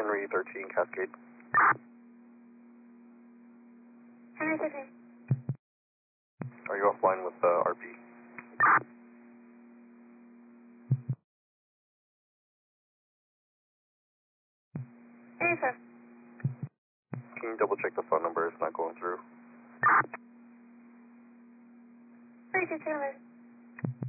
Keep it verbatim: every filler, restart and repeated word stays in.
Henry thirteen Cascade. Henry thirteen. Are you offline with uh, R P? Hey, sir. Can you double check the phone number? It's not going through. thirty-two Taylor.